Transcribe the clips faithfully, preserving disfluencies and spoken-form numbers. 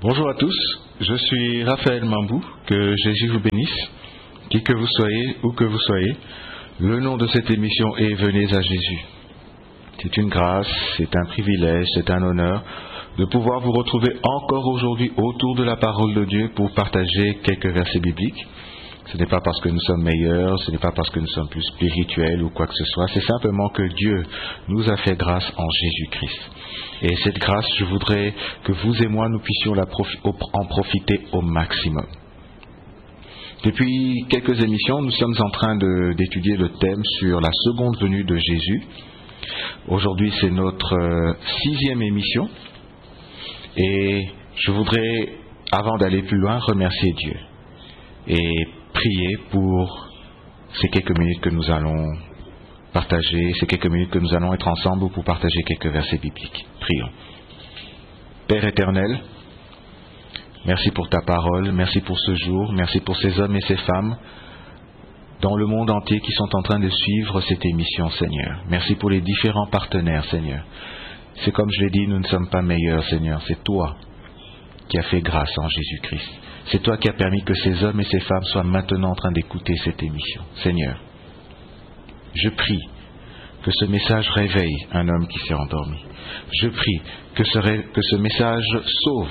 Bonjour à tous, je suis Raphaël Mambou, que Jésus vous bénisse, qui que vous soyez, où que vous soyez. Le nom de cette émission est Venez à Jésus. C'est une grâce, c'est un privilège, c'est un honneur de pouvoir vous retrouver encore aujourd'hui autour de la parole de Dieu pour partager quelques versets bibliques. Ce n'est pas parce que nous sommes meilleurs, ce n'est pas parce que nous sommes plus spirituels ou quoi que ce soit, c'est simplement que Dieu nous a fait grâce en Jésus-Christ. Et cette grâce, je voudrais que vous et moi, nous puissions la profi- en profiter au maximum. Depuis quelques émissions, nous sommes en train de, d'étudier le thème sur la seconde venue de Jésus. Aujourd'hui, c'est notre euh, sixième émission. Et je voudrais, avant d'aller plus loin, remercier Dieu et prier pour ces quelques minutes que nous allons partager, ces quelques minutes que nous allons être ensemble pour partager quelques versets bibliques. Prions. Père éternel, merci pour ta parole, merci pour ce jour, merci pour ces hommes et ces femmes dans le monde entier qui sont en train de suivre cette émission, Seigneur. Merci pour les différents partenaires, Seigneur. C'est comme je l'ai dit, nous ne sommes pas meilleurs, Seigneur. C'est toi qui as fait grâce en Jésus-Christ. C'est toi qui as permis que ces hommes et ces femmes soient maintenant en train d'écouter cette émission. Seigneur, je prie que ce message réveille un homme qui s'est endormi. Je prie que ce, ré... que ce message sauve,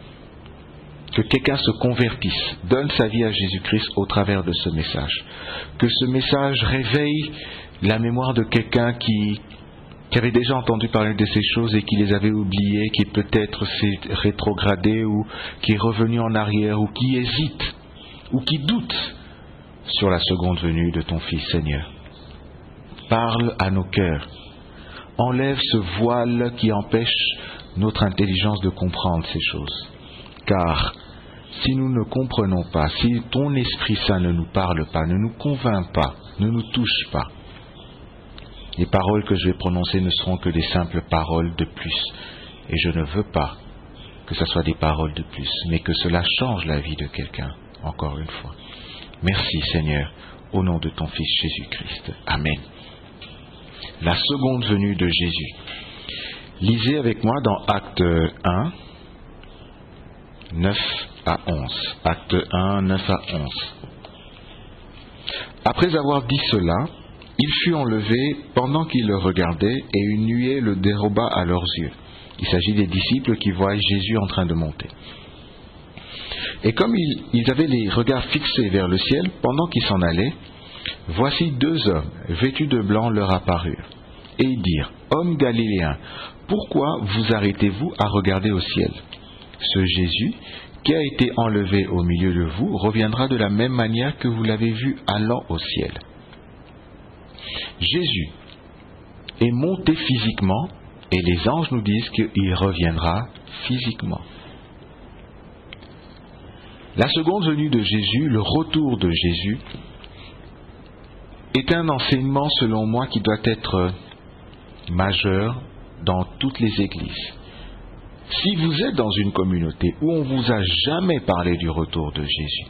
que quelqu'un se convertisse, donne sa vie à Jésus-Christ au travers de ce message. Que ce message réveille la mémoire de quelqu'un qui... qui avait déjà entendu parler de ces choses et qui les avait oubliées, qui peut-être s'est rétrogradé ou qui est revenu en arrière ou qui hésite ou qui doute sur la seconde venue de ton Fils, Seigneur. Parle à nos cœurs. Enlève ce voile qui empêche notre intelligence de comprendre ces choses. Car si nous ne comprenons pas, si ton Esprit Saint ne nous parle pas, ne nous convainc pas, ne nous touche pas, les paroles que je vais prononcer ne seront que des simples paroles de plus. Et je ne veux pas que ce soit des paroles de plus, mais que cela change la vie de quelqu'un, encore une fois. Merci Seigneur, au nom de ton Fils Jésus-Christ. Amen. La seconde venue de Jésus. Lisez avec moi dans Acte un, neuf à onze. Acte un, neuf à onze. Après avoir dit cela, il fut enlevé pendant qu'ils le regardaient et une nuée le déroba à leurs yeux. Il s'agit des disciples qui voient Jésus en train de monter. Et comme ils, ils avaient les regards fixés vers le ciel pendant qu'ils s'en allaient, voici deux hommes vêtus de blanc leur apparurent. Et ils dirent, « Hommes galiléens, pourquoi vous arrêtez-vous à regarder au ciel? Ce Jésus qui a été enlevé au milieu de vous reviendra de la même manière que vous l'avez vu allant au ciel. » Jésus est monté physiquement et les anges nous disent qu'il reviendra physiquement. La seconde venue de Jésus, le retour de Jésus, est un enseignement selon moi qui doit être majeur dans toutes les églises. Si vous êtes dans une communauté où on ne vous a jamais parlé du retour de Jésus,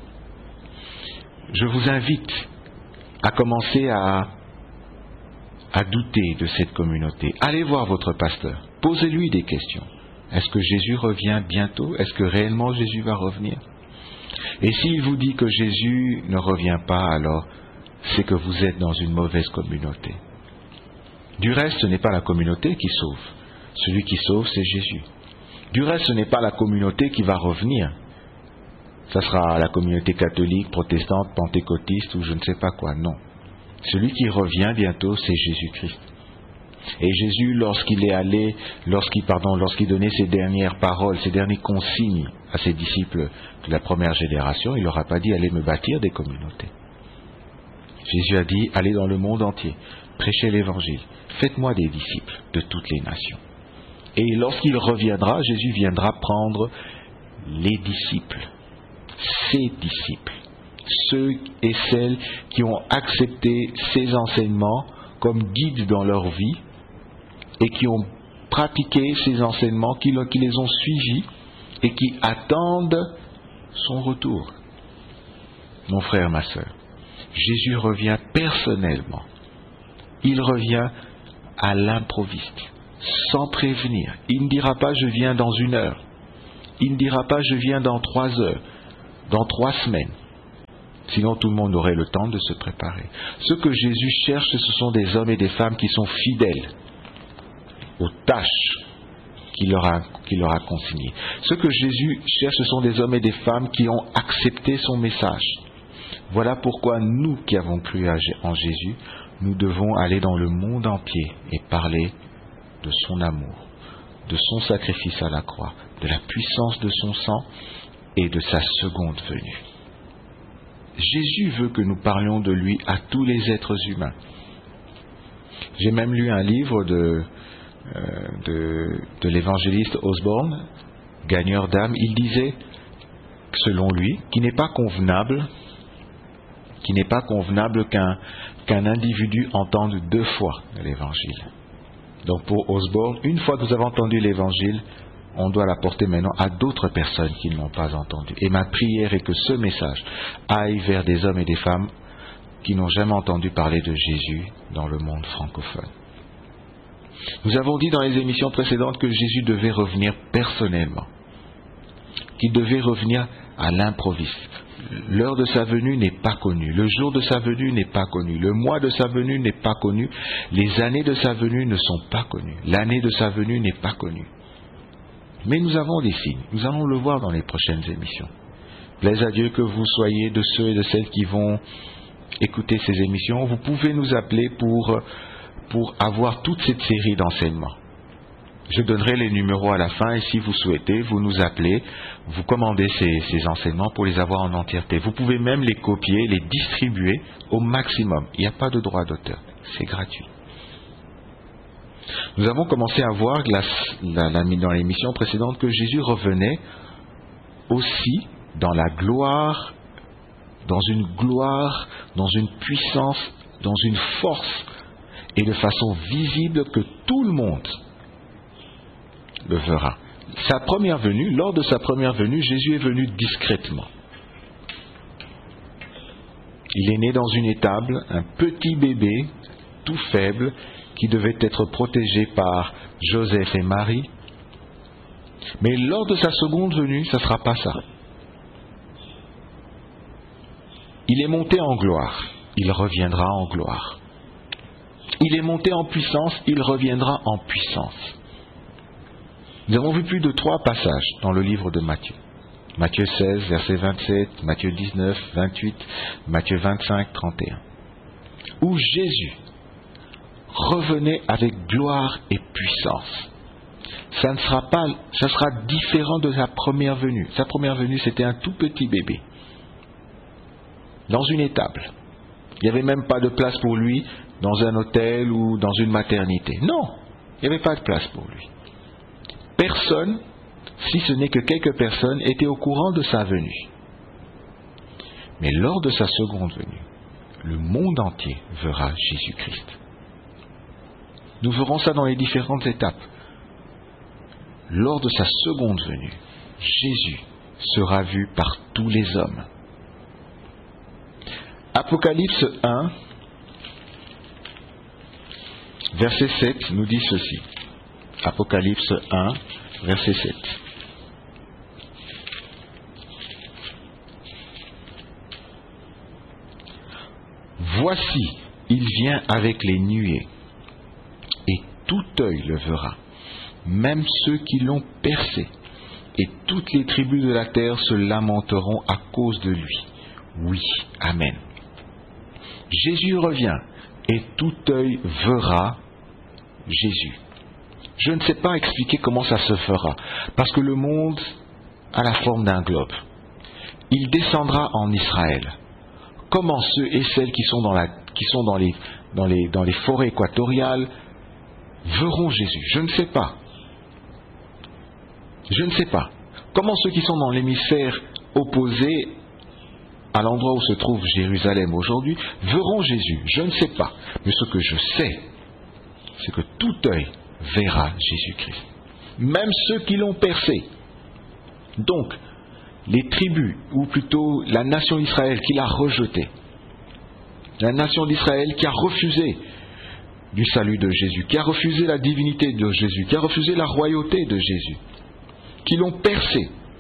je vous invite à commencer à, à douter de cette communauté. Allez voir votre pasteur, posez-lui des questions. Est-ce que Jésus revient bientôt? Est-ce que réellement Jésus va revenir? Et s'il vous dit que Jésus ne revient pas, alors c'est que vous êtes dans une mauvaise communauté. Du reste, ce n'est pas la communauté qui sauve. Celui qui sauve, c'est Jésus. Du reste, ce n'est pas la communauté qui va revenir. Ça sera la communauté catholique, protestante, pentecôtiste ou je ne sais pas quoi. Non. Celui qui revient bientôt, c'est Jésus-Christ. Et Jésus, lorsqu'il est allé, lorsqu'il, pardon, lorsqu'il donnait ses dernières paroles, ses dernières consignes à ses disciples de la première génération, il leur a pas dit « Allez me bâtir des communautés ». Jésus a dit « Allez dans le monde entier, prêchez l'évangile, faites-moi des disciples de toutes les nations ». Et lorsqu'il reviendra, Jésus viendra prendre les disciples, ses disciples, ceux et celles qui ont accepté ses enseignements comme guides dans leur vie et qui ont pratiqué ces enseignements, qui, qui les ont suivis et qui attendent son retour. Mon frère, ma sœur, Jésus revient personnellement. Il revient à l'improviste, sans prévenir. Il ne dira pas « je viens dans une heure ». Il ne dira pas « je viens dans trois heures, dans trois semaines ». Sinon tout le monde aurait le temps de se préparer. Ce que Jésus cherche, ce sont des hommes et des femmes qui sont fidèles aux tâches qu'il leur a, qu'il leur a consignées. Ce que Jésus cherche, ce sont des hommes et des femmes qui ont accepté son message. Voilà pourquoi nous qui avons cru en Jésus, nous devons aller dans le monde entier et parler de son amour, de son sacrifice à la croix, de la puissance de son sang et de sa seconde venue. Jésus veut que nous parlions de lui à tous les êtres humains. J'ai même lu un livre de, euh, de, de l'évangéliste Osborne, gagneur d'âme. Il disait, selon lui, qu'il n'est pas convenable, qu'il n'est pas convenable qu'un, qu'un individu entende deux fois l'évangile. Donc pour Osborne, une fois que vous avez entendu l'évangile, on doit l'apporter maintenant à d'autres personnes qui ne l'ont pas entendu. Et ma prière est que ce message aille vers des hommes et des femmes qui n'ont jamais entendu parler de Jésus dans le monde francophone. Nous avons dit dans les émissions précédentes que Jésus devait revenir personnellement, qu'il devait revenir à l'improviste. L'heure de sa venue n'est pas connue, le jour de sa venue n'est pas connu, le mois de sa venue n'est pas connu, les années de sa venue ne sont pas connues, l'année de sa venue n'est pas connue. Mais nous avons des signes, nous allons le voir dans les prochaines émissions. Plaise à Dieu que vous soyez de ceux et de celles qui vont écouter ces émissions. Vous pouvez nous appeler pour, pour avoir toute cette série d'enseignements. Je donnerai les numéros à la fin et si vous souhaitez, vous nous appelez, vous commandez ces, ces enseignements pour les avoir en entièreté. Vous pouvez même les copier, les distribuer au maximum. Il n'y a pas de droit d'auteur, c'est gratuit. Nous avons commencé à voir la, la, la, dans l'émission précédente que Jésus revenait aussi dans la gloire, dans une gloire, dans une puissance, dans une force et de façon visible que tout le monde le verra. Sa première venue, lors de sa première venue, Jésus est venu discrètement. Il est né dans une étable, un petit bébé, tout faible, qui devait être protégé par Joseph et Marie. Mais lors de sa seconde venue, ça ne sera pas ça. Il est monté en gloire, il reviendra en gloire. Il est monté en puissance, il reviendra en puissance. Nous avons vu plus de trois passages dans le livre de Matthieu. Matthieu seize, verset vingt-sept, Matthieu dix-neuf, vingt-huit, Matthieu vingt-cinq, trente et un. Où Jésus revenait avec gloire et puissance. Ça ne sera pas, ça sera différent de sa première venue. Sa première venue, c'était un tout petit bébé, dans une étable. Il n'y avait même pas de place pour lui dans un hôtel ou dans une maternité. Non, il n'y avait pas de place pour lui. Personne, si ce n'est que quelques personnes, étaient au courant de sa venue. Mais lors de sa seconde venue, le monde entier verra Jésus-Christ. Nous verrons ça dans les différentes étapes. Lors de sa seconde venue, Jésus sera vu par tous les hommes. Apocalypse un, verset sept, nous dit ceci. Apocalypse un, verset sept. Voici, il vient avec les nuées, et tout œil le verra, même ceux qui l'ont percé, et toutes les tribus de la terre se lamenteront à cause de lui. Oui, amen. Jésus revient, et tout œil verra Jésus. Je ne sais pas expliquer comment ça se fera, parce que le monde a la forme d'un globe. Il descendra en Israël. Comment ceux et celles qui sont dans, la, qui sont dans, les, dans, les, dans les forêts équatoriales verront Jésus? Je ne sais pas. Je ne sais pas. Comment ceux qui sont dans l'hémisphère opposé à l'endroit où se trouve Jérusalem aujourd'hui verront Jésus? Je ne sais pas. Mais ce que je sais, c'est que tout œil verra Jésus-Christ. Même ceux qui l'ont percé. Donc, les tribus, ou plutôt la nation d'Israël qui l'a rejeté. La nation d'Israël qui a refusé du salut de Jésus, qui a refusé la divinité de Jésus, qui a refusé la royauté de Jésus, qui l'ont percé.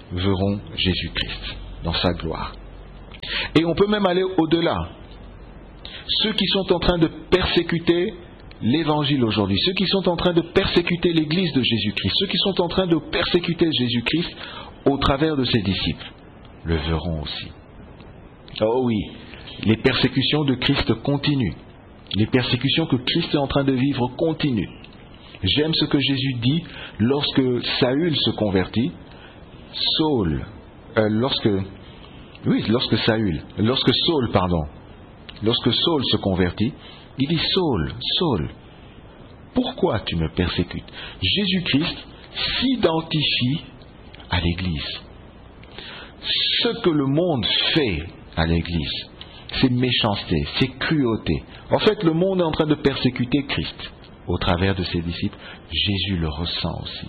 verront Jésus-Christ dans sa gloire. Et on peut même aller au-delà. Ceux qui sont en train de persécuter l'Évangile aujourd'hui, ceux qui sont en train de persécuter l'Église de Jésus-Christ, ceux qui sont en train de persécuter Jésus-Christ au travers de ses disciples, le verront aussi. Oh oui, les persécutions de Christ continuent. Les persécutions que Christ est en train de vivre continuent. J'aime ce que Jésus dit lorsque Saül se convertit. Saul, euh, lorsque, oui, lorsque Saül, lorsque Saul, pardon, lorsque Saul se convertit, il dit Saul, Saul, pourquoi tu me persécutes? Jésus-Christ s'identifie à l'Église. Ce que le monde fait à l'Église, c'est méchanceté, c'est cruauté. En fait, le monde est en train de persécuter Christ au travers de ses disciples. Jésus le ressent aussi.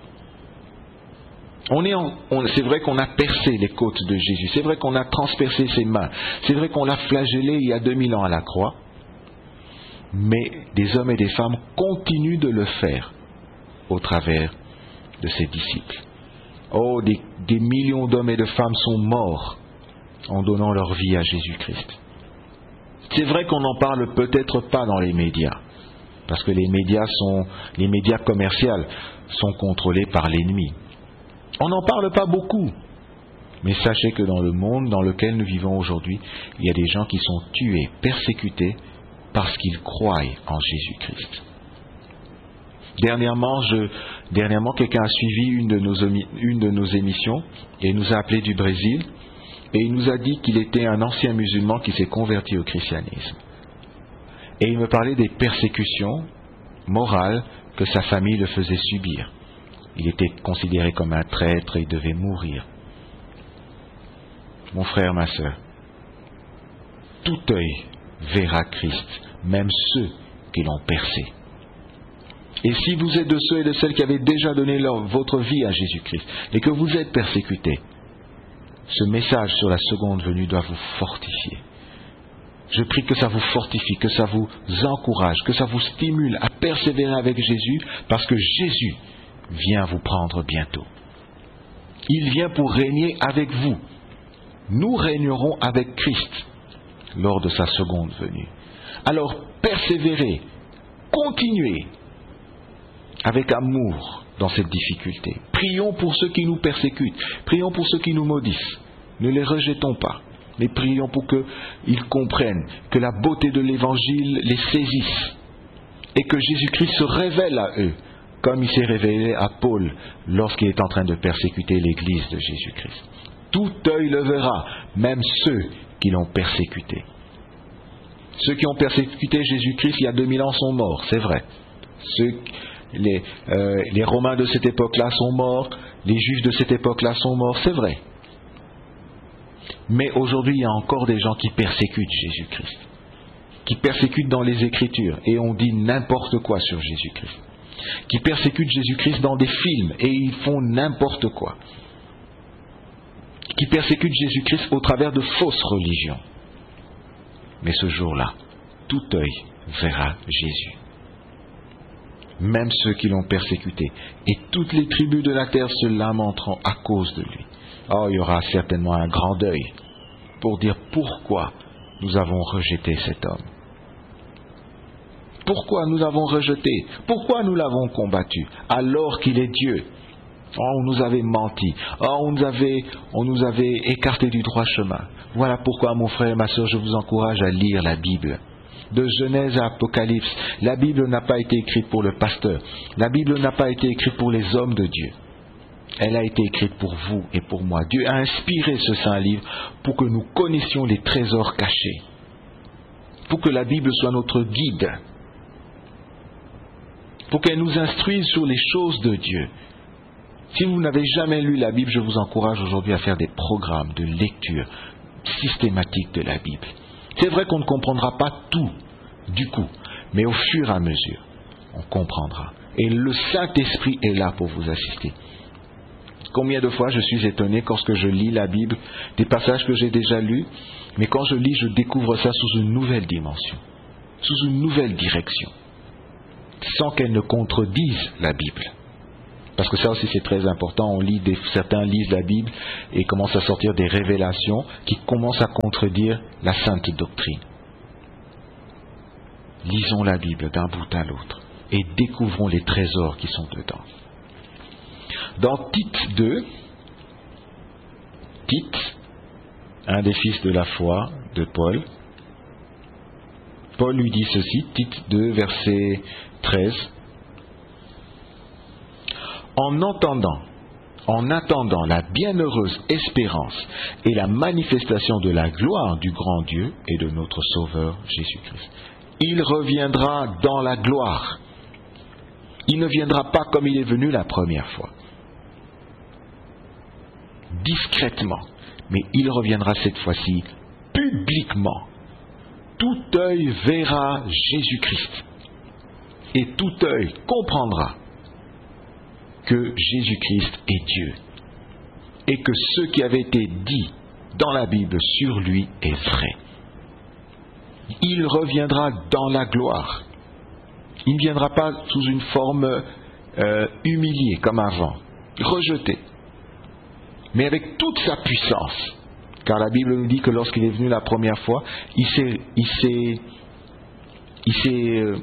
On est en, on, c'est vrai qu'on a percé les côtes de Jésus, c'est vrai qu'on a transpercé ses mains, c'est vrai qu'on l'a flagellé il y a deux mille ans à la croix, mais des hommes et des femmes continuent de le faire au travers de ses disciples. Oh, des, des millions d'hommes et de femmes sont morts en donnant leur vie à Jésus-Christ. C'est vrai qu'on n'en parle peut-être pas dans les médias, parce que les médias sont, les médias commerciaux sont contrôlés par l'ennemi. On n'en parle pas beaucoup, mais sachez que dans le monde dans lequel nous vivons aujourd'hui, il y a des gens qui sont tués, persécutés, parce qu'ils croient en Jésus-Christ. Dernièrement, je, dernièrement quelqu'un a suivi une de, nos, une de nos émissions et nous a appelé du Brésil et il nous a dit qu'il était un ancien musulman qui s'est converti au christianisme. Et il me parlait des persécutions morales que sa famille le faisait subir. Il était considéré comme un traître et il devait mourir. Mon frère, ma sœur, tout œil verra Christ, même ceux qui l'ont percé. Et si vous êtes de ceux et de celles qui avaient déjà donné leur, votre vie à Jésus-Christ et que vous êtes persécutés, ce message sur la seconde venue doit vous fortifier. Je prie que ça vous fortifie, que ça vous encourage, que ça vous stimule à persévérer avec Jésus, parce que Jésus vient vous prendre bientôt. Il vient pour régner avec vous. Nous régnerons avec Christ lors de sa seconde venue. Alors persévérez, continuez avec amour dans cette difficulté. Prions pour ceux qui nous persécutent, prions pour ceux qui nous maudissent. Ne les rejetons pas, mais prions pour qu'ils comprennent que la beauté de l'Évangile les saisisse et que Jésus-Christ se révèle à eux, comme il s'est révélé à Paul lorsqu'il est en train de persécuter l'Église de Jésus-Christ. Tout œil le verra, même ceux qui l'ont persécuté. Ceux qui ont persécuté Jésus-Christ il y a deux mille ans sont morts, c'est vrai. Ceux, les, euh, les Romains de cette époque-là sont morts, les Juifs de cette époque-là sont morts, c'est vrai. Mais aujourd'hui, il y a encore des gens qui persécutent Jésus-Christ, qui persécutent dans les Écritures, et on dit n'importe quoi sur Jésus-Christ, qui persécutent Jésus-Christ dans des films, et ils font n'importe quoi, qui persécutent Jésus-Christ au travers de fausses religions. Mais ce jour-là, tout œil verra Jésus. Même ceux qui l'ont persécuté, et toutes les tribus de la terre se lamenteront à cause de lui. Oh, il y aura certainement un grand deuil pour dire pourquoi nous avons rejeté cet homme. Pourquoi nous l'avons rejeté? Pourquoi nous l'avons combattu alors qu'il est Dieu? Oh, on nous avait menti. Oh, on nous avait, on nous avait écarté du droit chemin. Voilà pourquoi, mon frère et ma sœur, je vous encourage à lire la Bible. De Genèse à Apocalypse, la Bible n'a pas été écrite pour le pasteur. La Bible n'a pas été écrite pour les hommes de Dieu. Elle a été écrite pour vous et pour moi. Dieu a inspiré ce saint livre pour que nous connaissions les trésors cachés. Pour que la Bible soit notre guide. Pour qu'elle nous instruise sur les choses de Dieu. Si vous n'avez jamais lu la Bible, je vous encourage aujourd'hui à faire des programmes de lecture systématique de la Bible. C'est vrai qu'on ne comprendra pas tout du coup, mais au fur et à mesure, on comprendra. Et le Saint-Esprit est là pour vous assister. Combien de fois je suis étonné lorsque je lis la Bible, des passages que j'ai déjà lus, mais quand je lis, je découvre ça sous une nouvelle dimension, sous une nouvelle direction, sans qu'elle ne contredise la Bible. Parce que ça aussi c'est très important, on lit des, certains lisent la Bible et commencent à sortir des révélations qui commencent à contredire la sainte doctrine. Lisons la Bible d'un bout à l'autre et découvrons les trésors qui sont dedans. Dans Tite deux, Tite, un des fils de la foi de Paul, Paul lui dit ceci, Tite deux, verset treize. En entendant, en attendant la bienheureuse espérance et la manifestation de la gloire du grand Dieu et de notre Sauveur Jésus-Christ. Il reviendra dans la gloire. Il ne viendra pas comme il est venu la première fois. Discrètement, mais il reviendra cette fois-ci publiquement. Tout œil verra Jésus-Christ et tout œil comprendra que Jésus-Christ est Dieu et que ce qui avait été dit dans la Bible sur lui est vrai. Il reviendra dans la gloire. Il ne viendra pas sous une forme euh, humiliée comme avant, rejeté, mais avec toute sa puissance. Car la Bible nous dit que lorsqu'il est venu la première fois, il s'est, il s'est, il s'est, euh,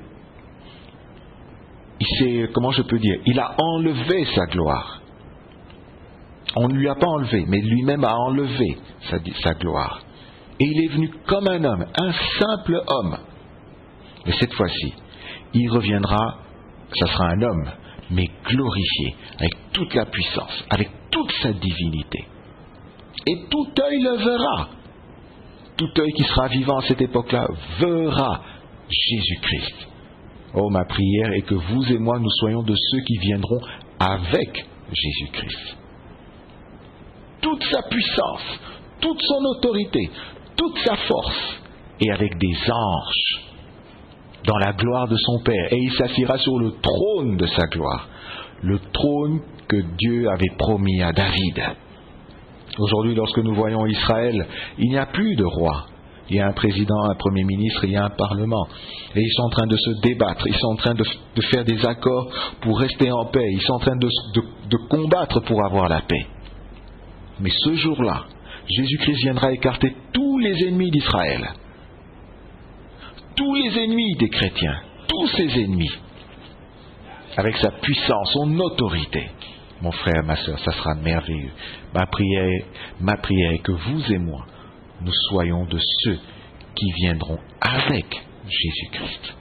il s'est, comment je peux dire, il a enlevé sa gloire. On ne lui a pas enlevé, mais lui-même a enlevé sa, sa gloire. Et il est venu comme un homme, un simple homme. Mais cette fois-ci, il reviendra, ça sera un homme, mais glorifié, avec toute la puissance, avec toute sa divinité. Et tout œil le verra. Tout œil qui sera vivant à cette époque-là verra Jésus-Christ. Oh, ma prière est que vous et moi, nous soyons de ceux qui viendront avec Jésus-Christ. Toute sa puissance, toute son autorité, toute sa force, et avec des anges, dans la gloire de son Père. Et il s'assiera sur le trône de sa gloire, le trône que Dieu avait promis à David. Aujourd'hui, lorsque nous voyons Israël, il n'y a plus de roi. Il y a un président, un premier ministre, il y a un parlement. Et ils sont en train de se débattre, ils sont en train de, de faire des accords pour rester en paix, ils sont en train de, de, de combattre pour avoir la paix. Mais ce jour-là, Jésus-Christ viendra écarter tous les ennemis d'Israël, tous les ennemis des chrétiens, tous ses ennemis, avec sa puissance, son autorité. Mon frère, ma soeur, ça sera merveilleux. Ma prière, ma prière est que vous et moi, nous soyons de ceux qui viendront avec Jésus-Christ.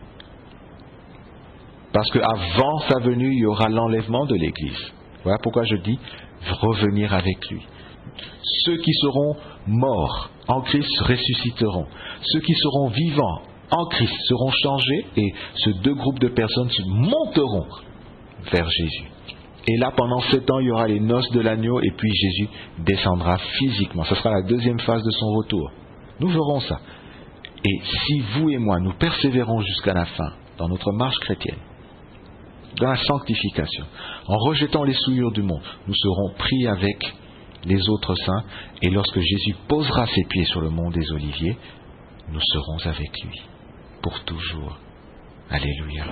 Parce qu'avant sa venue, il y aura l'enlèvement de l'Église. Voilà pourquoi je dis revenir avec lui. Ceux qui seront morts en Christ ressusciteront. Ceux qui seront vivants en Christ seront changés et ces deux groupes de personnes se monteront vers Jésus. Et là, pendant sept ans, il y aura les noces de l'agneau et puis Jésus descendra physiquement. Ce sera la deuxième phase de son retour. Nous verrons ça. Et si vous et moi, nous persévérons jusqu'à la fin dans notre marche chrétienne, dans la sanctification, en rejetant les souillures du monde, nous serons pris avec les autres saints et lorsque Jésus posera ses pieds sur le mont des Oliviers, nous serons avec lui pour toujours. Alléluia.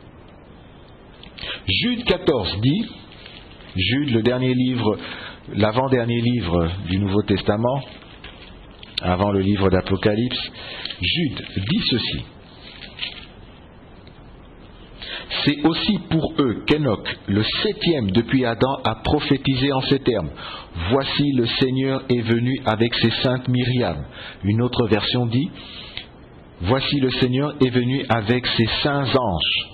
Jude quatorze dit, Jude, le dernier livre, l'avant-dernier livre du Nouveau Testament, avant le livre d'Apocalypse, Jude dit ceci. C'est aussi pour eux qu'Enoch, le septième depuis Adam, a prophétisé en ces termes. Voici le Seigneur est venu avec ses saintes Myriam. Une autre version dit, voici le Seigneur est venu avec ses saints anges.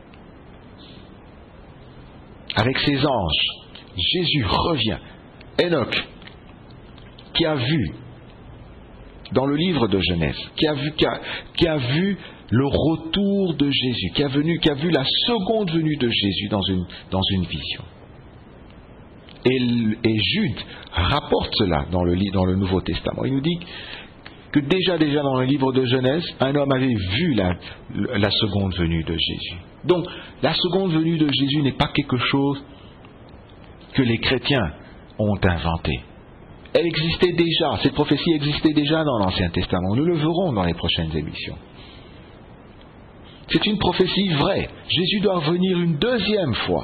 Avec ses anges, Jésus revient. Enoch, qui a vu, dans le livre de Genèse, qui a vu, qui a, qui a vu le retour de Jésus, qui a, venu, qui a vu la seconde venue de Jésus dans une, dans une vision. Et, et Jude rapporte cela dans le, dans le Nouveau Testament. Il nous dit que déjà, déjà dans le livre de Genèse, un homme avait vu la, la seconde venue de Jésus. Donc, la seconde venue de Jésus n'est pas quelque chose que les chrétiens ont inventé. Elle existait déjà, cette prophétie existait déjà dans l'Ancien Testament. Nous le verrons dans les prochaines émissions. C'est une prophétie vraie. Jésus doit revenir une deuxième fois.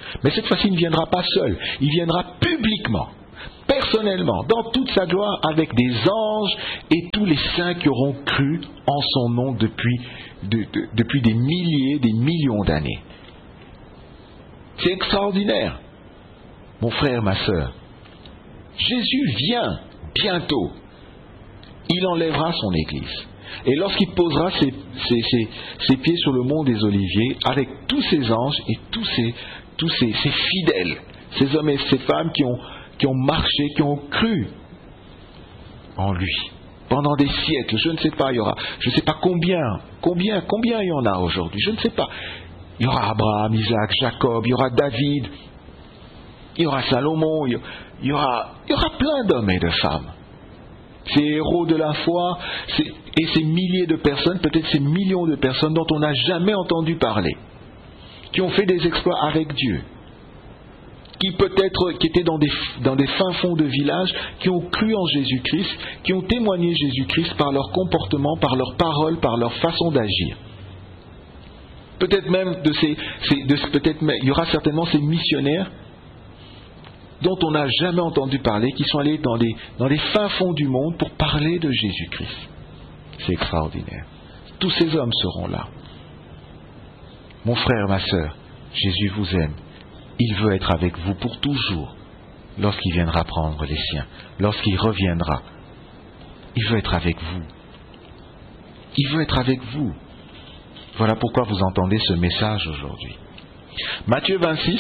Mais cette fois-ci, il ne viendra pas seul. Il viendra publiquement, personnellement, dans toute sa gloire, avec des anges et tous les saints qui auront cru en son nom depuis, de, de, depuis des milliers, des millions d'années. C'est extraordinaire. Mon frère, ma sœur, Jésus vient bientôt. Il enlèvera son Église. Et lorsqu'il posera ses, ses, ses, ses pieds sur le mont des Oliviers, avec tous ses anges et tous ses, tous ses, ses fidèles, ces hommes et ces femmes qui ont, qui ont marché, qui ont cru en lui, pendant des siècles, je ne sais pas, il y aura, je ne sais pas combien, combien, combien il y en a aujourd'hui, je ne sais pas. Il y aura Abraham, Isaac, Jacob, il y aura David, il y aura Salomon, il y aura, il y aura plein d'hommes et de femmes. Ces héros de la foi, ces, et ces milliers de personnes, peut-être ces millions de personnes dont on n'a jamais entendu parler, qui ont fait des exploits avec Dieu, qui peut-être qui étaient dans des, dans des fins fonds de villages, qui ont cru en Jésus-Christ, qui ont témoigné Jésus-Christ par leur comportement, par leurs paroles, par leur façon d'agir. Peut-être même de ces, ces de, peut-être même, il y aura certainement ces missionnaires dont on n'a jamais entendu parler, qui sont allés dans les, dans les fins fonds du monde pour parler de Jésus-Christ. C'est extraordinaire. Tous ces hommes seront là. Mon frère, ma sœur, Jésus vous aime. Il veut être avec vous pour toujours, lorsqu'il viendra prendre les siens, lorsqu'il reviendra. Il veut être avec vous. Il veut être avec vous. Voilà pourquoi vous entendez ce message aujourd'hui. Matthieu vingt-six,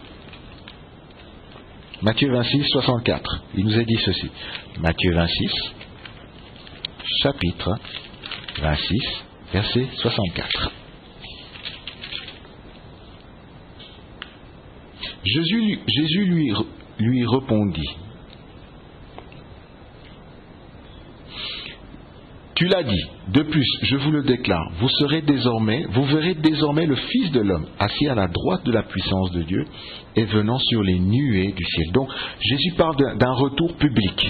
Matthieu vingt-six, soixante-quatre. Il nous a dit ceci. Matthieu vingt-six, chapitre vingt-six, verset soixante-quatre. Jésus, Jésus lui, lui répondit. Tu l'as dit, de plus, je vous le déclare, vous serez désormais, vous verrez désormais le Fils de l'homme assis à la droite de la puissance de Dieu et venant sur les nuées du ciel. Donc, Jésus parle d'un retour public.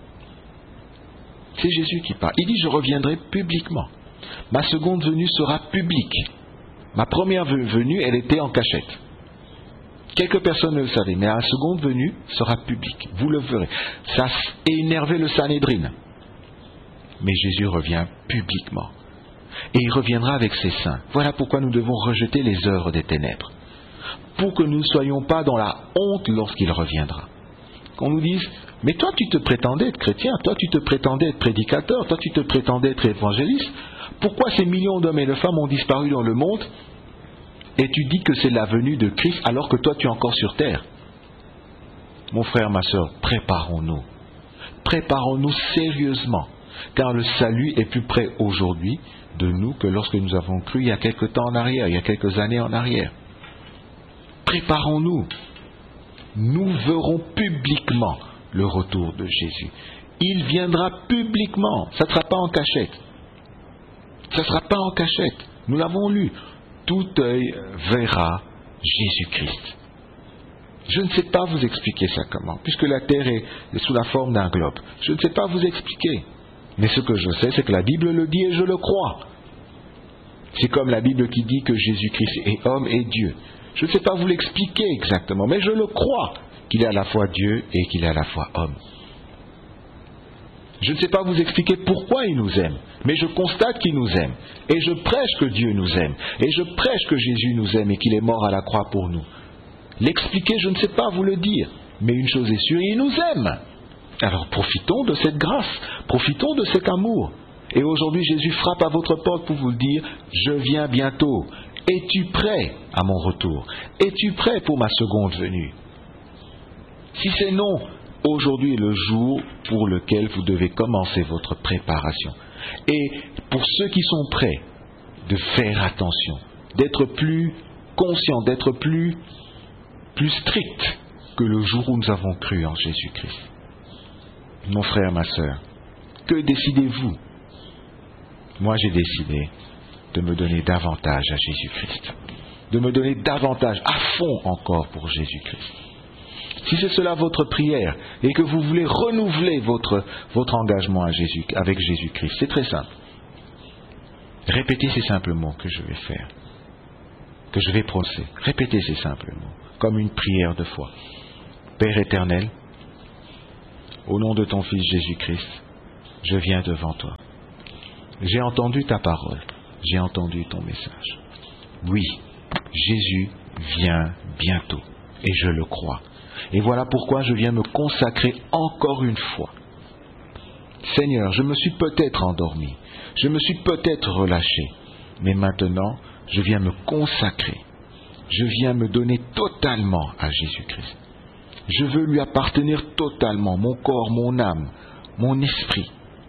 C'est Jésus qui parle. Il dit, je reviendrai publiquement. Ma seconde venue sera publique. Ma première venue, elle était en cachette. Quelques personnes ne le savaient, mais la seconde venue sera publique. Vous le verrez. Ça a énervé le Sanhédrin. Mais Jésus revient publiquement. Et il reviendra avec ses saints. Voilà pourquoi nous devons rejeter les œuvres des ténèbres. Pour que nous ne soyons pas dans la honte lorsqu'il reviendra. Qu'on nous dise, mais toi tu te prétendais être chrétien, toi tu te prétendais être prédicateur, toi tu te prétendais être évangéliste. Pourquoi ces millions d'hommes et de femmes ont disparu dans le monde et tu dis que c'est la venue de Christ alors que toi tu es encore sur terre? Mon frère, ma sœur, préparons-nous. Préparons-nous sérieusement. Car le salut est plus près aujourd'hui de nous que lorsque nous avons cru il y a quelque temps en arrière, il y a quelques années en arrière. Préparons-nous. Nous verrons publiquement le retour de Jésus. Il viendra publiquement. Ça ne sera pas en cachette. Ça ne sera pas en cachette. Nous l'avons lu. Tout œil verra Jésus-Christ. Je ne sais pas vous expliquer ça comment, puisque la terre est sous la forme d'un globe. Je ne sais pas vous expliquer. Mais ce que je sais, c'est que la Bible le dit et je le crois. C'est comme la Bible qui dit que Jésus-Christ est homme et Dieu. Je ne sais pas vous l'expliquer exactement, mais je le crois qu'il est à la fois Dieu et qu'il est à la fois homme. Je ne sais pas vous expliquer pourquoi il nous aime, mais je constate qu'il nous aime. Et je prêche que Dieu nous aime. Et je prêche que Jésus nous aime et qu'il est mort à la croix pour nous. L'expliquer, je ne sais pas vous le dire, mais une chose est sûre, il nous aime. Alors profitons de cette grâce, profitons de cet amour. Et aujourd'hui, Jésus frappe à votre porte pour vous dire, je viens bientôt. Es-tu prêt à mon retour? Es-tu prêt pour ma seconde venue? Si c'est non, aujourd'hui est le jour pour lequel vous devez commencer votre préparation. Et pour ceux qui sont prêts, de faire attention, d'être plus conscients, d'être plus, plus stricts que le jour où nous avons cru en Jésus-Christ. Mon frère, ma sœur, que décidez-vous? Moi, j'ai décidé de me donner davantage à Jésus-Christ, de me donner davantage, à fond encore pour Jésus-Christ. Si c'est cela votre prière et que vous voulez renouveler votre, votre engagement à Jésus, avec Jésus-Christ, c'est très simple. Répétez ces simples mots que je vais faire, que je vais prononcer. Répétez ces simples mots. comme une prière de foi. Père éternel, au nom de ton Fils Jésus-Christ, je viens devant toi. J'ai entendu ta parole, j'ai entendu ton message. Oui, Jésus vient bientôt, et je le crois. Et voilà pourquoi je viens me consacrer encore une fois. Seigneur, je me suis peut-être endormi, je me suis peut-être relâché, mais maintenant, je viens me consacrer. Je viens me donner totalement à Jésus-Christ. Je veux lui appartenir totalement, mon corps, mon âme, mon esprit.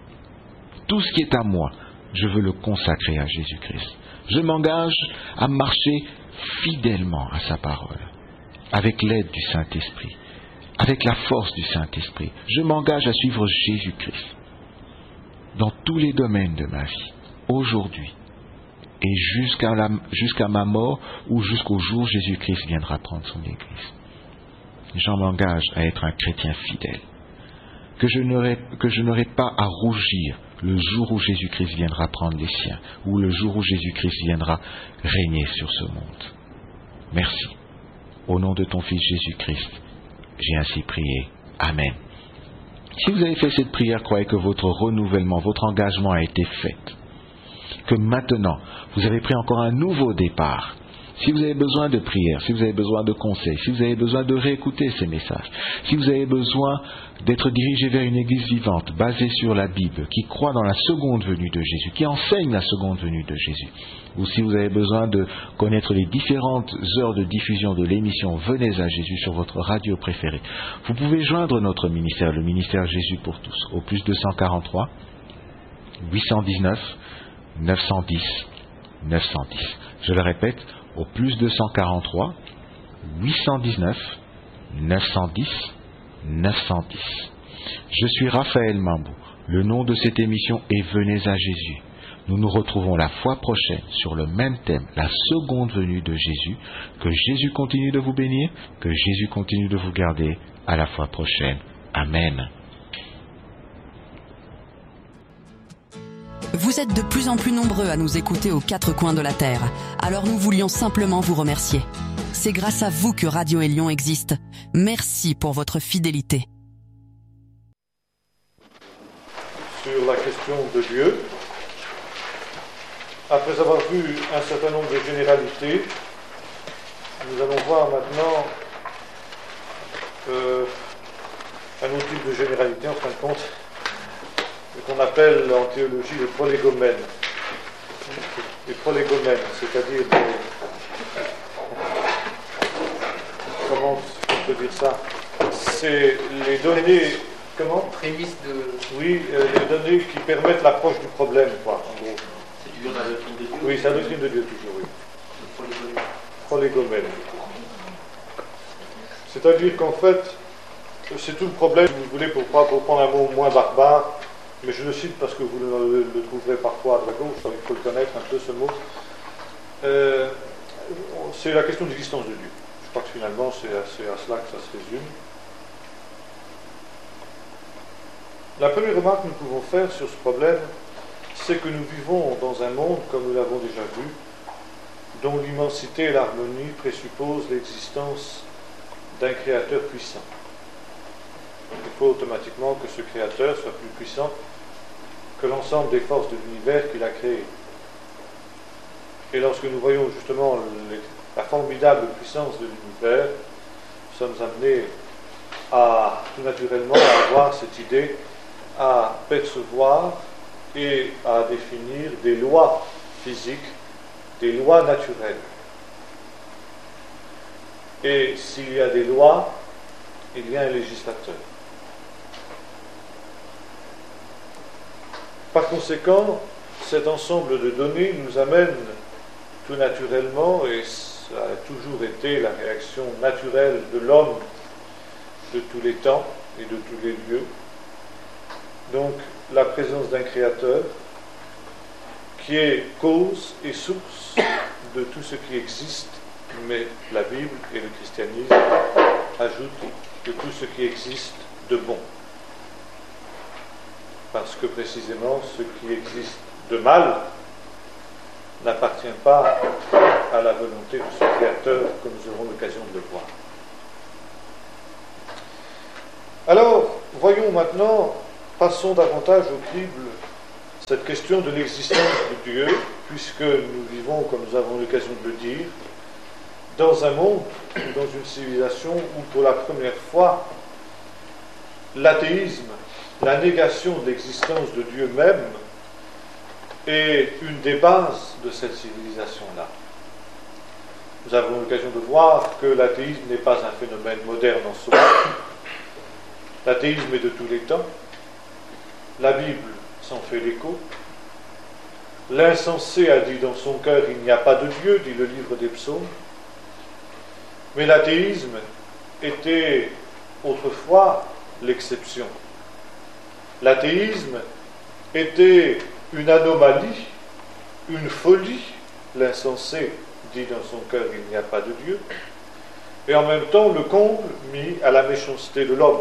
Tout ce qui est à moi, je veux le consacrer à Jésus-Christ. Je m'engage à marcher fidèlement à sa parole, avec l'aide du Saint-Esprit, avec la force du Saint-Esprit. Je m'engage à suivre Jésus-Christ dans tous les domaines de ma vie, aujourd'hui, et jusqu'à, la, jusqu'à ma mort ou jusqu'au jour où Jésus-Christ viendra prendre son Église. J'en m'engage à être un chrétien fidèle, que je n'aurai, que je n'aurai pas à rougir le jour où Jésus-Christ viendra prendre les siens, ou le jour où Jésus-Christ viendra régner sur ce monde. Merci. Au nom de ton Fils Jésus-Christ, j'ai ainsi prié. Amen. Si vous avez fait cette prière, croyez que votre renouvellement, votre engagement a été fait. Que maintenant, vous avez pris encore un nouveau départ. Si vous avez besoin de prière, si vous avez besoin de conseils, si vous avez besoin de réécouter ces messages, si vous avez besoin d'être dirigé vers une église vivante, basée sur la Bible, qui croit dans la seconde venue de Jésus, qui enseigne la seconde venue de Jésus, ou si vous avez besoin de connaître les différentes heures de diffusion de l'émission Venez à Jésus sur votre radio préférée, vous pouvez joindre notre ministère, le ministère Jésus pour tous, au plus deux cent quarante-trois, huit cent dix-neuf, neuf cent dix, neuf cent dix. Je le répète, au plus deux cent quarante-trois, huit cent dix-neuf, neuf cent dix, neuf cent dix. Je suis Raphaël Mambou. Le nom de cette émission est Venez à Jésus. Nous nous retrouvons la fois prochaine sur le même thème, la seconde venue de Jésus. Que Jésus continue de vous bénir, que Jésus continue de vous garder. À la fois prochaine. Amen. Vous êtes de plus en plus nombreux à nous écouter aux quatre coins de la Terre, alors nous voulions simplement vous remercier. C'est grâce à vous que Radio Élion existe. Merci pour votre fidélité. Sur la question de Dieu, après avoir vu un certain nombre de généralités, nous allons voir maintenant euh, un autre type de généralité, en fin de compte, qu'on appelle en théologie les prolégomènes. Les prolégomènes, c'est-à-dire des... Comment on peut dire ça? C'est les données... Comment? Prémices de... Oui, euh, les données qui permettent l'approche du problème, quoi, en gros. C'est toujours la doctrine de Dieu? Oui, c'est la doctrine de Dieu, toujours, oui. Le prolégomène. C'est-à-dire qu'en fait, c'est tout le problème, si vous voulez, pour, pour prendre un mot moins barbare, mais je le cite parce que vous le, le trouverez parfois à droite gauche, il faut le connaître un peu ce mot. Euh, c'est la question de l'existence de Dieu. Je crois que finalement c'est à, c'est à cela que ça se résume. La première remarque que nous pouvons faire sur ce problème, c'est que nous vivons dans un monde, comme nous l'avons déjà vu, dont l'immensité et l'harmonie présupposent l'existence d'un créateur puissant. Donc il faut automatiquement que ce créateur soit plus puissant que l'ensemble des forces de l'univers qu'il a créé. Et lorsque nous voyons justement les, la formidable puissance de l'univers, nous sommes amenés à, tout naturellement, à avoir cette idée, à percevoir et à définir des lois physiques, des lois naturelles. Et s'il y a des lois, il y a un législateur. Par conséquent, cet ensemble de données nous amène tout naturellement, et ça a toujours été la réaction naturelle de l'homme de tous les temps et de tous les lieux, donc la présence d'un créateur qui est cause et source de tout ce qui existe, mais la Bible et le christianisme ajoutent de tout ce qui existe de bon. Parce que précisément ce qui existe de mal n'appartient pas à la volonté de son Créateur, comme nous aurons l'occasion de le voir. Alors, voyons maintenant, passons davantage au crible cette question de l'existence de Dieu, puisque nous vivons, comme nous avons l'occasion de le dire, dans un monde, dans une civilisation où pour la première fois, l'athéisme, la négation de l'existence de Dieu même, est une des bases de cette civilisation-là. Nous avons l'occasion de voir que l'athéisme n'est pas un phénomène moderne en soi. L'athéisme est de tous les temps. La Bible s'en fait l'écho. L'insensé a dit dans son cœur « il n'y a pas de Dieu », dit le livre des psaumes. Mais l'athéisme était autrefois l'exception. L'athéisme était une anomalie, une folie. L'insensé dit dans son cœur « il n'y a pas de Dieu », et en même temps le comble mis à la méchanceté de l'homme.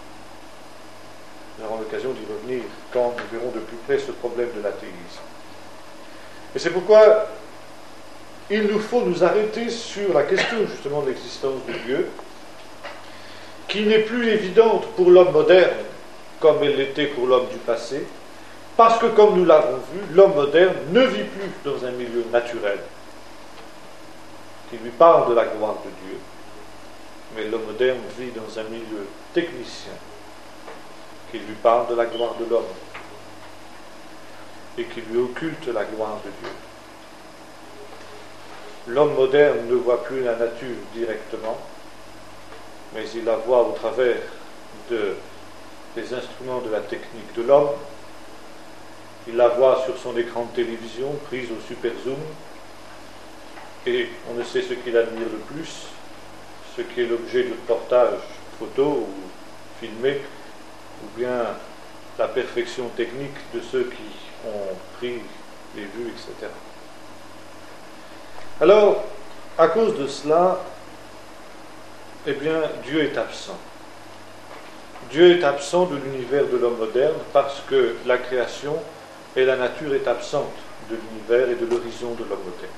Nous aurons l'occasion d'y revenir quand nous verrons de plus près ce problème de l'athéisme. Et c'est pourquoi il nous faut nous arrêter sur la question justement de l'existence de Dieu, qui n'est plus évidente pour l'homme moderne comme elle l'était pour l'homme du passé, parce que comme nous l'avons vu, l'homme moderne ne vit plus dans un milieu naturel qui lui parle de la gloire de Dieu, mais l'homme moderne vit dans un milieu technicien qui lui parle de la gloire de l'homme et qui lui occulte la gloire de Dieu. L'homme moderne ne voit plus la nature directement, mais il la voit au travers de, des instruments de la technique de l'homme. Il la voit sur son écran de télévision, prise au super zoom, et on ne sait ce qu'il admire le plus, ce qui est l'objet de reportages photo ou filmé, ou bien la perfection technique de ceux qui ont pris les vues, et cetera. Alors, à cause de cela, eh bien, Dieu est absent. Dieu est absent de l'univers de l'homme moderne parce que la création et la nature est absente de l'univers et de l'horizon de l'homme moderne.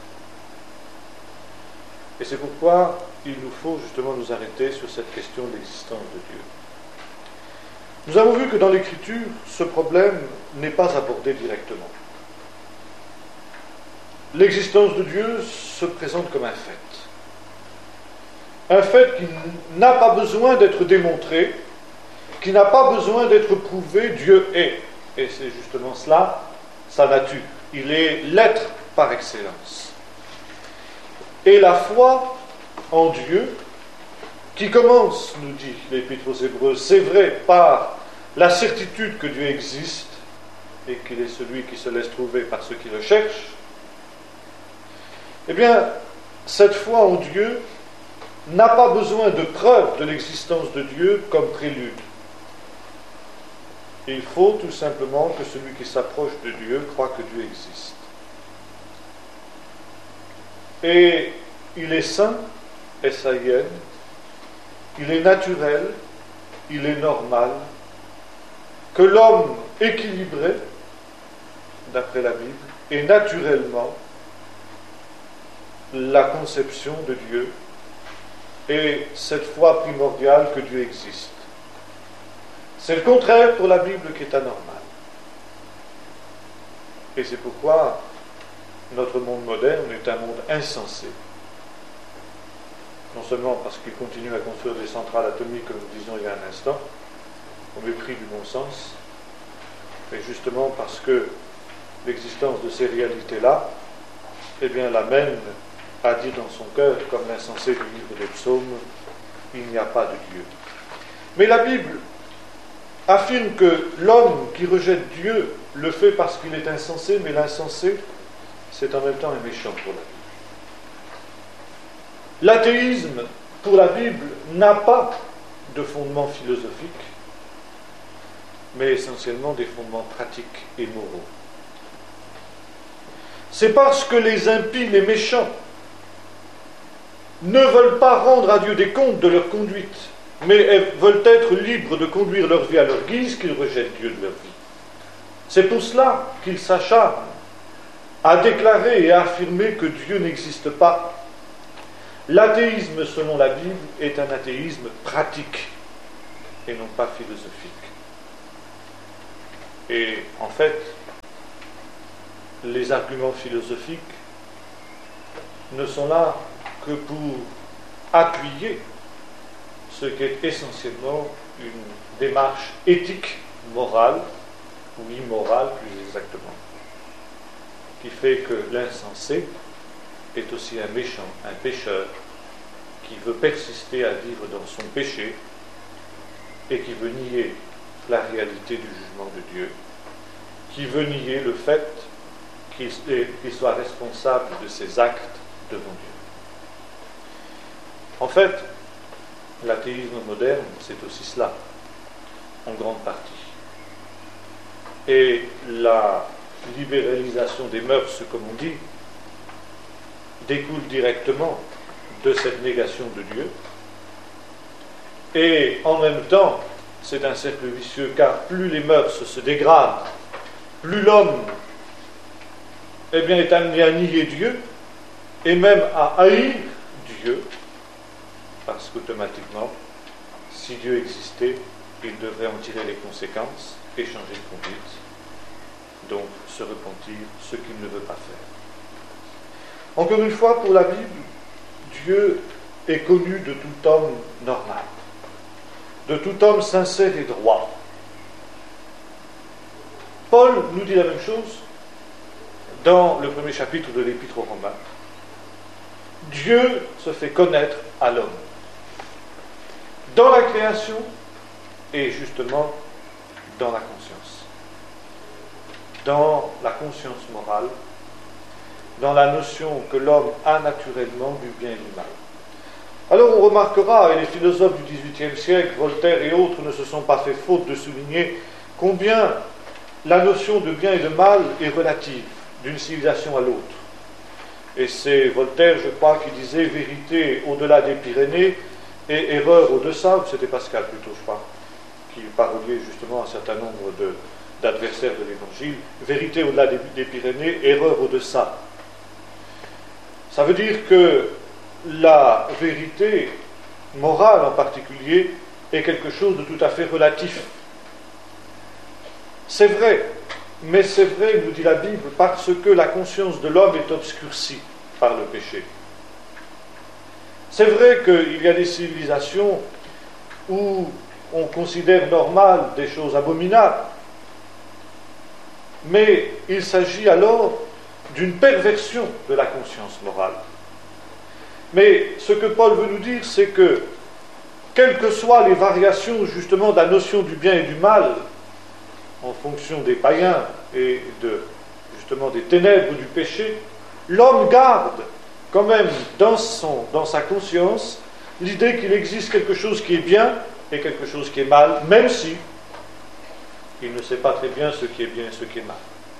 Et c'est pourquoi il nous faut justement nous arrêter sur cette question de l'existence de Dieu. Nous avons vu que dans l'Écriture, ce problème n'est pas abordé directement. L'existence de Dieu se présente comme un fait. Un fait qui n'a pas besoin d'être démontré, qui n'a pas besoin d'être prouvé, Dieu est. Et c'est justement cela, sa nature. Il est l'être par excellence. Et la foi en Dieu, qui commence, nous dit l'Épître aux Hébreux, c'est vrai, par la certitude que Dieu existe et qu'il est celui qui se laisse trouver par ceux qui le cherchent, eh bien, cette foi en Dieu n'a pas besoin de preuve de l'existence de Dieu comme prélude. Il faut tout simplement que celui qui s'approche de Dieu croit que Dieu existe. Et il est saint, S A I N, il est naturel, il est normal, que l'homme équilibré, d'après la Bible, est naturellement la conception de Dieu et cette foi primordiale que Dieu existe. C'est le contraire pour la Bible qui est anormal. Et c'est pourquoi notre monde moderne est un monde insensé. Non seulement parce qu'il continue à construire des centrales atomiques, comme nous disions il y a un instant, au mépris du bon sens, mais justement parce que l'existence de ces réalités-là, eh bien, l'amène à dire dans son cœur, comme l'insensé du livre des psaumes, il n'y a pas de Dieu. Mais la Bible affirme que l'homme qui rejette Dieu le fait parce qu'il est insensé, mais l'insensé, c'est en même temps un méchant pour la Bible. L'athéisme, pour la Bible, n'a pas de fondement philosophique, mais essentiellement des fondements pratiques et moraux. C'est parce que les impies, les méchants, ne veulent pas rendre à Dieu des comptes de leur conduite, mais veulent être libres de conduire leur vie à leur guise qu'ils rejettent Dieu de leur vie. C'est pour cela qu'ils s'acharnent à déclarer et à affirmer que Dieu n'existe pas. L'athéisme, selon la Bible, est un athéisme pratique et non pas philosophique. Et en fait, les arguments philosophiques ne sont là que pour appuyer ce qui est essentiellement une démarche éthique, morale, ou immorale plus exactement, qui fait que l'insensé est aussi un méchant, un pécheur, qui veut persister à vivre dans son péché et qui veut nier la réalité du jugement de Dieu, qui veut nier le fait qu'il qu'il soit responsable de ses actes devant Dieu. En fait, l'athéisme moderne, c'est aussi cela, en grande partie. Et la libéralisation des mœurs, comme on dit, découle directement de cette négation de Dieu. Et en même temps, c'est un cercle vicieux, car plus les mœurs se dégradent, plus l'homme eh bien, est amené à nier Dieu, et même à haïr Dieu, parce qu'automatiquement, si Dieu existait, il devrait en tirer les conséquences et changer de conduite, donc se repentir, ce qu'il ne veut pas faire. Encore une fois, pour la Bible, Dieu est connu de tout homme normal, de tout homme sincère et droit. Paul nous dit la même chose dans le premier chapitre de l'Épître aux Romains. Dieu se fait connaître à l'homme dans la création et justement dans la conscience. Dans la conscience morale, dans la notion que l'homme a naturellement du bien et du mal. Alors on remarquera, et les philosophes du dix-huitième siècle, Voltaire et autres, ne se sont pas fait faute de souligner combien la notion de bien et de mal est relative d'une civilisation à l'autre. Et c'est Voltaire, je crois, qui disait vérité au-delà des Pyrénées et erreur au-dessous, ou c'était Pascal plutôt, je crois, qui parodiait justement un certain nombre de, d'adversaires de l'Évangile, vérité au-delà des, des Pyrénées, erreur au-dessous. Ça veut dire que la vérité morale en particulier est quelque chose de tout à fait relatif. C'est vrai, mais c'est vrai, nous dit la Bible, parce que la conscience de l'homme est obscurcie par le péché. C'est vrai qu'il y a des civilisations où on considère normal des choses abominables, mais il s'agit alors d'une perversion de la conscience morale. Mais ce que Paul veut nous dire, c'est que, quelles que soient les variations justement de la notion du bien et du mal, en fonction des païens et de, justement des ténèbres du péché, l'homme garde quand même dans, son, dans sa conscience l'idée qu'il existe quelque chose qui est bien et quelque chose qui est mal, même si il ne sait pas très bien ce qui est bien et ce qui est mal.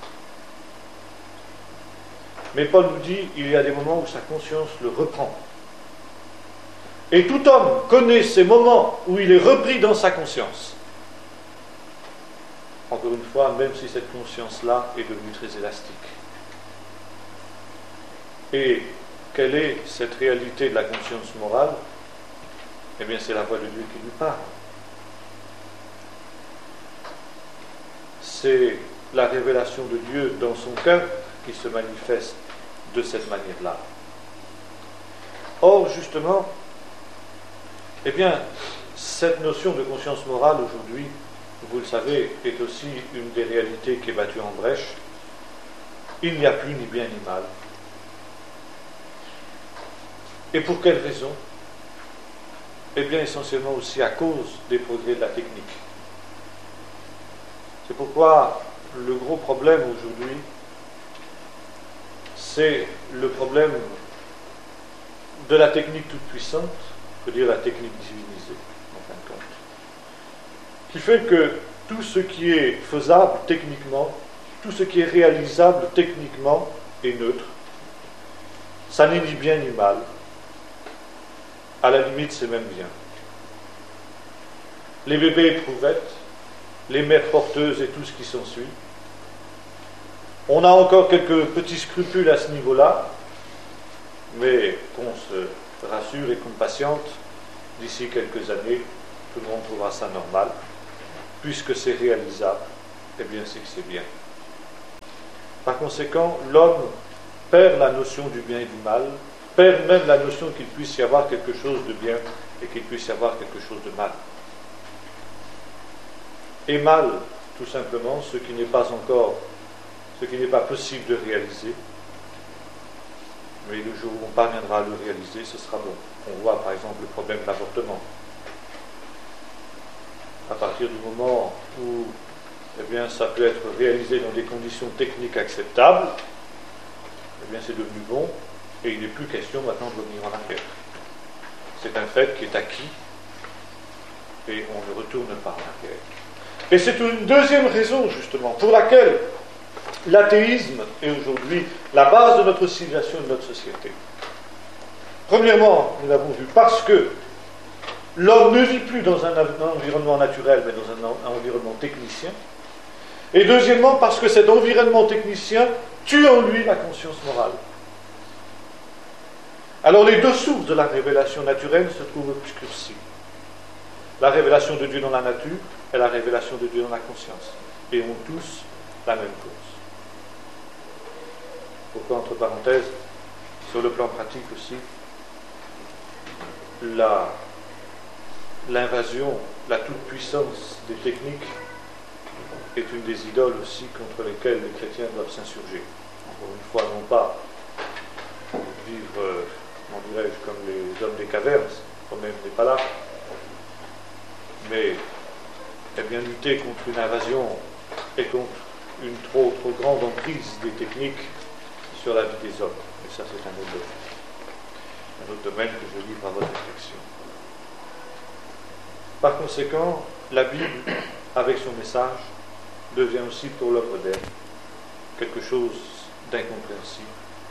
Mais Paul nous dit, il y a des moments où sa conscience le reprend. Et tout homme connaît ces moments où il est repris dans sa conscience. Encore une fois, même si cette conscience-là est devenue très élastique. Et quelle est cette réalité de la conscience morale? Eh bien, c'est la voix de Dieu qui lui parle. C'est la révélation de Dieu dans son cœur qui se manifeste de cette manière-là. Or, justement, eh bien, cette notion de conscience morale aujourd'hui, vous le savez, est aussi une des réalités qui est battue en brèche. Il n'y a plus ni bien ni mal. Et pour quelle raison? Eh bien, essentiellement aussi à cause des progrès de la technique. C'est pourquoi le gros problème aujourd'hui, c'est le problème de la technique toute puissante, on peut dire la technique divinisée, en fin de compte, qui fait que tout ce qui est faisable techniquement, tout ce qui est réalisable techniquement est neutre. Ça n'est ni bien ni mal. À la limite, c'est même bien. Les bébés éprouvettes, les mères porteuses et tout ce qui s'ensuit, On a encore quelques petits scrupules à ce niveau-là, mais qu'on se rassure et qu'on patiente, d'ici quelques années, tout le monde trouvera ça normal. Puisque c'est réalisable, eh bien c'est que c'est bien. Par conséquent, l'homme perd la notion du bien et du mal, perd même la notion qu'il puisse y avoir quelque chose de bien et qu'il puisse y avoir quelque chose de mal. Et mal, tout simplement, ce qui n'est pas encore, ce qui n'est pas possible de réaliser, mais le jour où on parviendra à le réaliser, ce sera bon. On voit par exemple le problème de l'avortement. À partir du moment où eh bien, ça peut être réalisé dans des conditions techniques acceptables, eh bien c'est devenu bon, et il n'est plus question maintenant de revenir en arrière. C'est un fait qui est acquis, et on ne retourne pas en arrière. Et c'est une deuxième raison, justement, pour laquelle l'athéisme est aujourd'hui la base de notre civilisation et de notre société. Premièrement, nous l'avons vu, parce que l'homme ne vit plus dans un environnement naturel, mais dans un environnement technicien. Et deuxièmement, parce que cet environnement technicien tue en lui la conscience morale. Alors les deux sources de la révélation naturelle se trouvent obscurcies. La révélation de Dieu dans la nature et la révélation de Dieu dans la conscience. Et ont tous la même cause. Pourquoi, entre parenthèses, sur le plan pratique aussi, la L'invasion, la toute-puissance des techniques est une des idoles aussi contre lesquelles les chrétiens doivent s'insurger. Encore une fois, non pas vivre, euh, comment dirais-je, comme les hommes des cavernes, quand même n'est pas là, mais eh bien, lutter contre une invasion et contre une trop, trop grande emprise des techniques sur la vie des hommes. Et ça, c'est un autre domaine, un autre domaine que je livre à votre réflexion. Par conséquent, la Bible, avec son message, devient aussi pour l'homme moderne quelque chose d'incompréhensible.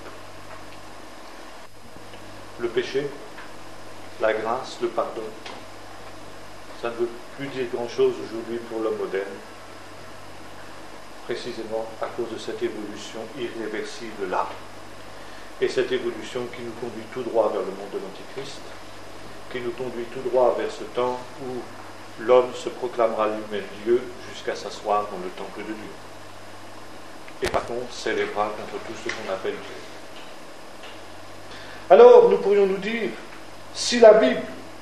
Le péché, la grâce, le pardon, ça ne veut plus dire grand-chose aujourd'hui pour l'homme moderne, précisément à cause de cette évolution irréversible-là. Et cette évolution qui nous conduit tout droit vers le monde de l'Antichrist, qui nous conduit tout droit vers ce temps où l'homme se proclamera lui-même Dieu jusqu'à s'asseoir dans le temple de Dieu. Et par contre, s'élèvera contre tout ce qu'on appelle Dieu. Alors, nous pourrions nous dire, si la Bible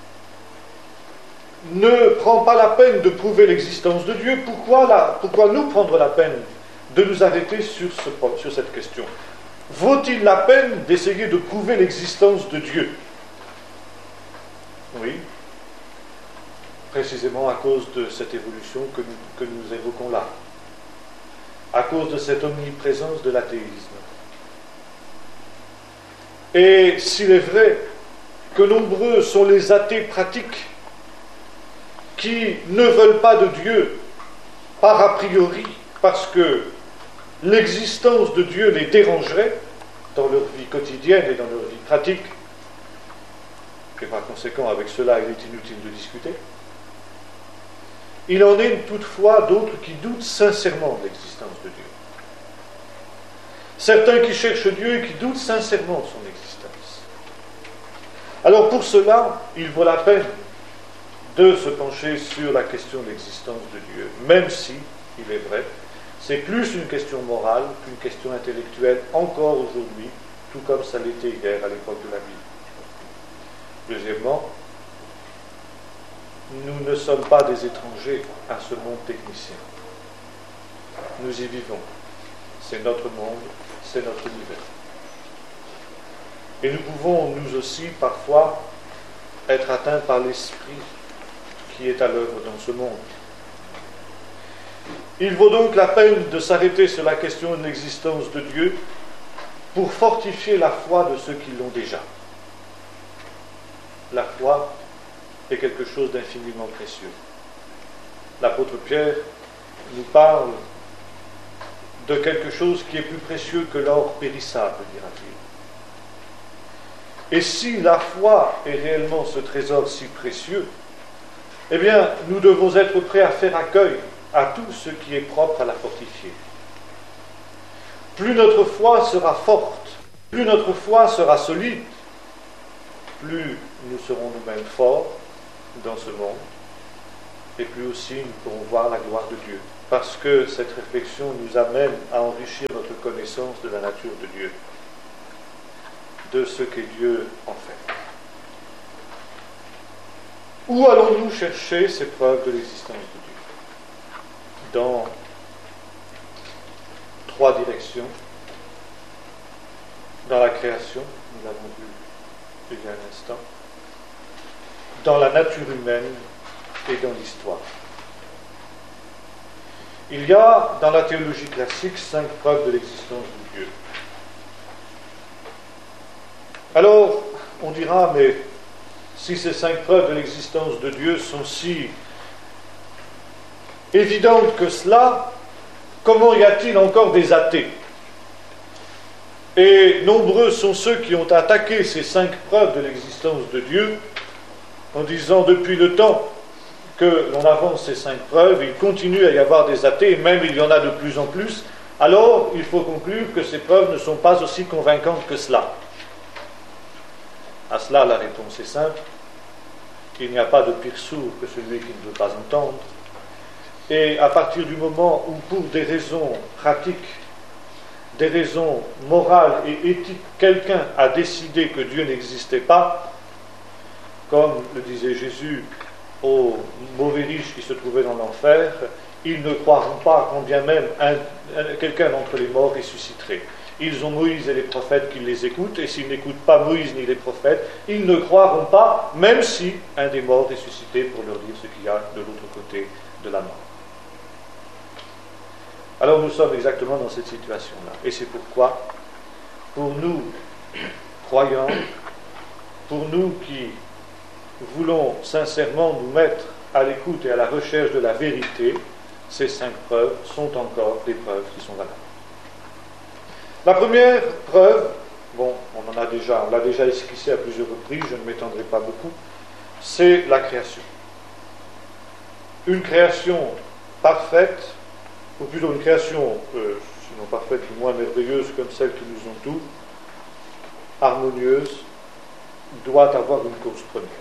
ne prend pas la peine de prouver l'existence de Dieu, pourquoi, la, pourquoi nous prendre la peine de nous arrêter sur, ce, sur cette question? Vaut-il la peine d'essayer de prouver l'existence de Dieu? Oui, précisément à cause de cette évolution que nous, que nous évoquons là, à cause de cette omniprésence de l'athéisme. Et s'il est vrai que nombreux sont les athées pratiques qui ne veulent pas de Dieu par a priori, parce que l'existence de Dieu les dérangerait dans leur vie quotidienne et dans leur vie pratique, et par conséquent, avec cela, il est inutile de discuter. Il en est toutefois d'autres qui doutent sincèrement de l'existence de Dieu. Certains qui cherchent Dieu et qui doutent sincèrement de son existence. Alors pour cela, il vaut la peine de se pencher sur la question de l'existence de Dieu, même si, il est vrai, c'est plus une question morale qu'une question intellectuelle encore aujourd'hui, tout comme ça l'était hier à l'époque de la Bible. Deuxièmement, nous ne sommes pas des étrangers à ce monde technicien. Nous y vivons. C'est notre monde, c'est notre univers. Et nous pouvons, nous aussi, parfois, être atteints par l'esprit qui est à l'œuvre dans ce monde. Il vaut donc la peine de s'arrêter sur la question de l'existence de Dieu pour fortifier la foi de ceux qui l'ont déjà. La foi est quelque chose d'infiniment précieux. L'apôtre Pierre nous parle de quelque chose qui est plus précieux que l'or périssable, dira-t-il. Et si la foi est réellement ce trésor si précieux, eh bien, nous devons être prêts à faire accueil à tout ce qui est propre à la fortifier. plus notre foi sera forte, plus notre foi sera solide, plus nous serons nous-mêmes forts dans ce monde, et plus aussi nous pourrons voir la gloire de Dieu. Parce que cette réflexion nous amène à enrichir notre connaissance de la nature de Dieu, de ce qu'est Dieu en fait. Où allons-nous chercher ces preuves de l'existence de Dieu? Dans trois directions. Dans la création, nous l'avons vu il y a un instant, dans la nature humaine et dans l'histoire. Il y a dans la théologie classique cinq preuves de l'existence de Dieu. Alors, on dira, mais si ces cinq preuves de l'existence de Dieu sont si évidentes que cela, comment y a-t-il encore des athées? Et nombreux sont ceux qui ont attaqué ces cinq preuves de l'existence de Dieu en disant depuis le temps que l'on avance ces cinq preuves, il continue à y avoir des athées, et même il y en a de plus en plus, alors il faut conclure que ces preuves ne sont pas aussi convaincantes que cela. À cela, la réponse est simple. Il n'y a pas de pire sourd que celui qui ne veut pas entendre. Et à partir du moment où, pour des raisons pratiques, des raisons morales et éthiques, quelqu'un a décidé que Dieu n'existait pas, comme le disait Jésus aux mauvais riches qui se trouvaient dans l'enfer, ils ne croiront pas quand bien même un, un, quelqu'un d'entre les morts ressusciterait. Ils ont Moïse et les prophètes qui les écoutent, et s'ils n'écoutent pas Moïse ni les prophètes, ils ne croiront pas, même si un des morts ressuscitait pour leur dire ce qu'il y a de l'autre côté de la mort. Alors nous sommes exactement dans cette situation-là. Et c'est pourquoi, pour nous, croyants, pour nous qui voulons sincèrement nous mettre à l'écoute et à la recherche de la vérité, ces cinq preuves sont encore des preuves qui sont valables. La première preuve, bon, on en a déjà, on l'a déjà esquissé à plusieurs reprises, je ne m'étendrai pas beaucoup, c'est la création. Une création parfaite, ou plutôt une création, euh, sinon parfaite, du moins merveilleuse comme celle qui nous entoure, harmonieuse, doit avoir une cause première.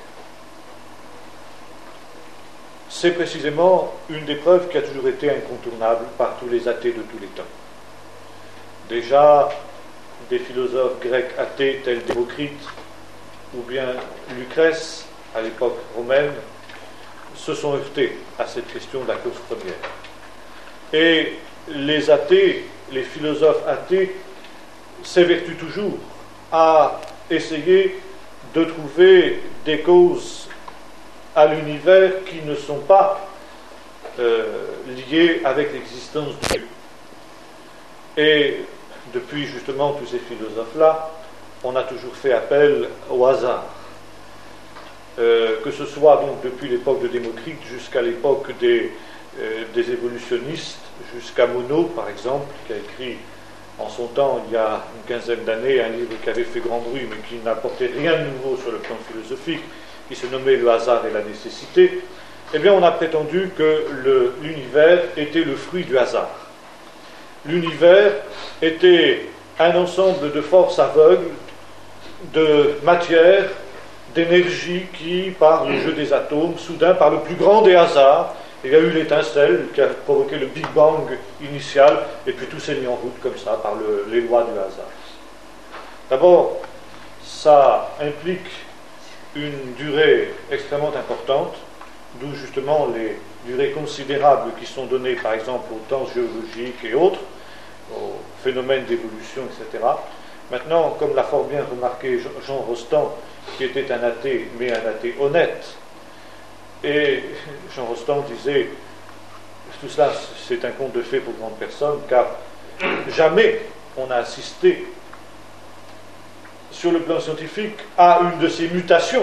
C'est précisément une des preuves qui a toujours été incontournable par tous les athées de tous les temps. Déjà, des philosophes grecs athées tels Démocrite ou bien Lucrèce, à l'époque romaine, se sont heurtés à cette question de la cause première. Et les athées, les philosophes athées, s'évertuent toujours à essayer de trouver des causes à l'univers qui ne sont pas euh, liées avec l'existence de Dieu. Et depuis justement tous ces philosophes-là, on a toujours fait appel au hasard. Euh, que ce soit donc depuis l'époque de Démocrite jusqu'à l'époque des, euh, des évolutionnistes, jusqu'à Monod par exemple, qui a écrit en son temps, il y a une quinzaine d'années, un livre qui avait fait grand bruit mais qui n'apportait rien de nouveau sur le plan philosophique, qui se nommait Le hasard et la nécessité, eh bien on a prétendu que le, l'univers était le fruit du hasard. L'univers était un ensemble de forces aveugles, de matière, d'énergie qui, par le jeu des atomes, soudain, par le plus grand des hasards, il y a eu l'étincelle qui a provoqué le Big Bang initial, et puis tout s'est mis en route comme ça, par le, les lois du hasard. D'abord, ça implique une durée extrêmement importante, d'où justement les durées considérables qui sont données, par exemple, aux temps géologiques et autres, aux phénomènes d'évolution, et cetera. Maintenant, comme l'a fort bien remarqué Jean Rostand, qui était un athée, mais un athée honnête, et Jean Rostand disait, tout cela c'est un conte de fées pour grande personne, car jamais on a assisté sur le plan scientifique à une de ces mutations,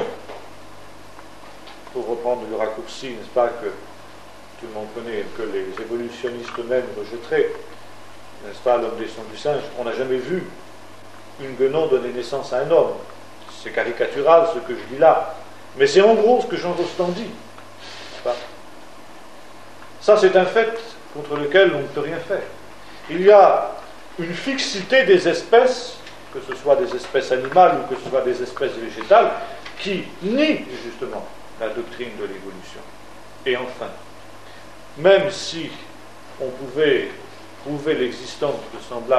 pour reprendre le raccourci, n'est-ce pas, que tout le monde connaît, que les évolutionnistes eux-mêmes rejetteraient, n'est-ce pas, l'homme des sons du singe. On n'a jamais vu une guenon donner naissance à un homme. C'est caricatural ce que je dis là, mais c'est en gros ce que Jean Rostand dit. Ça, c'est un fait contre lequel on ne peut rien faire. Il y a une fixité des espèces, que ce soit des espèces animales ou que ce soit des espèces végétales, qui nie justement la doctrine de l'évolution. Et enfin, même si on pouvait prouver l'existence de semblables